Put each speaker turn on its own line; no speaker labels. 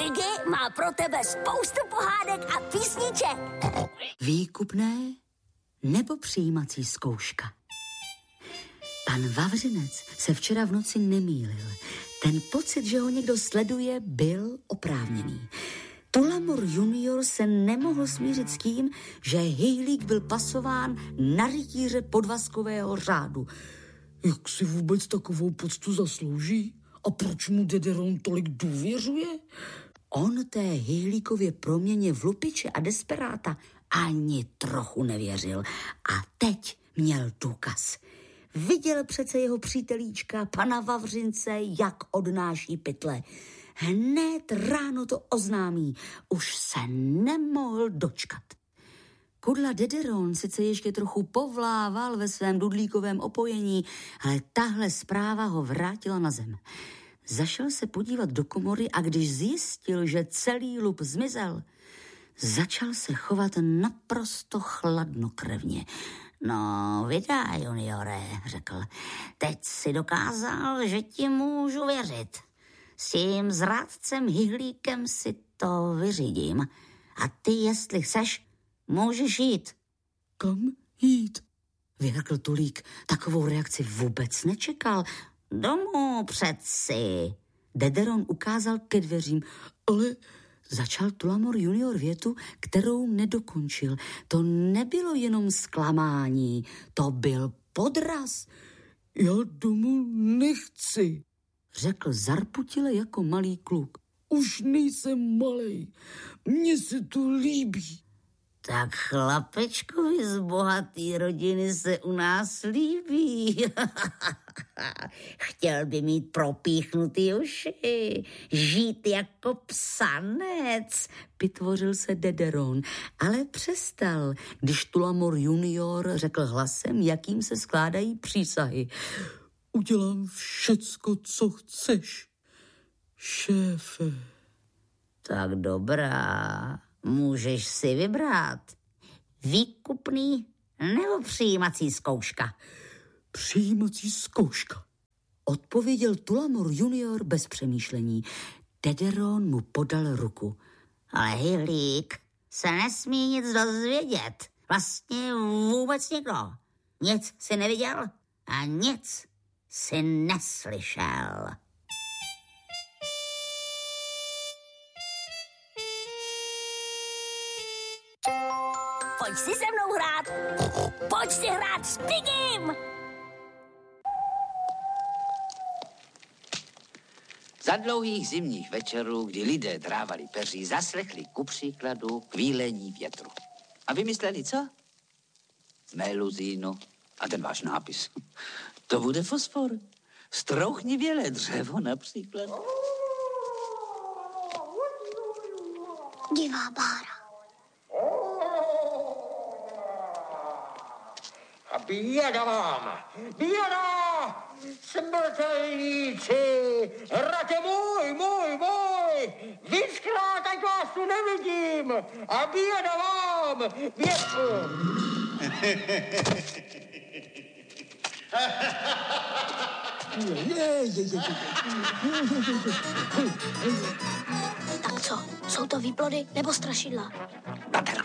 Piggy má pro tebe spoustu pohádek a písniček.
Výkupné nebo přijímací zkouška? Pan Vavřinec se včera v noci nemýlil. Ten pocit, že ho někdo sleduje, byl oprávněný. Tulamur junior se nemohl smířit s tím, že Hejlík byl pasován na rytíře podvazkového řádu.
Jak si vůbec takovou poctu zaslouží? A proč mu Dederon tolik důvěřuje?
On té Hejlíkově proměně v lupiče a desperáta ani trochu nevěřil. A teď měl důkaz. Viděl přece jeho přítelíčka, pana Vavřince, jak odnáší pytle. Hned ráno to oznámí. Už se nemohl dočkat. Kudla Dederon sice ještě trochu povlával ve svém dudlíkovém opojení, ale tahle zpráva ho vrátila na zem. Zašel se podívat do komory a když zjistil, že celý lup zmizel, začal se chovat naprosto chladnokrevně. No, vydá, juniore, řekl. Teď si dokázal, že ti můžu věřit. S tím zrádcem Hyhlíkem si to vyřídím. A ty, jestli chceš, můžeš jít.
Kam jít?
Vyhrkl Tulík. Takovou reakci vůbec nečekal. Domů přeci. Dederon ukázal ke dveřím.
Ale
začal Tulamor junior větu, kterou nedokončil. To nebylo jenom zklamání, to byl podraz.
Já domů nechci,
řekl zarputile jako malý kluk.
Už nejsem malej, mně se to líbí.
Tak chlapečkovi z bohatý rodiny se u nás líbí. Chtěl by mít propíchnutý uši, žít jako psanec,
vytvořil se Dederon, ale přestal, když Tulamor junior řekl hlasem, jakým se skládají přísahy.
Udělám všecko, co chceš, šéfe.
Tak dobrá. Můžeš si vybrat. Výkupný nebo přijímací zkouška?
Přijímací zkouška,
odpověděl Tulamor junior bez přemýšlení. Dederon mu podal ruku.
Ale Hyhlík se nesmí nic dozvědět. Vlastně vůbec nikdo. Nic si neviděl a nic si neslyšel. Pojď si se mnou hrát. Pojď si hrát s Piggym.
Za dlouhých zimních večerů, kdy lidé drávali peří, zaslechli ku příkladu kvílení větru. A vymysleli co? Meluzínu a ten váš nápis. To bude fosfor. Strouchnivělé dřevo například.
Divá bára.
A běda vám! Běda! Smrtelníci! Hrate můj! Víckrát, ať vás tu nevidím! A běda vám!
Tak co? Jsou to výplody nebo strašidla?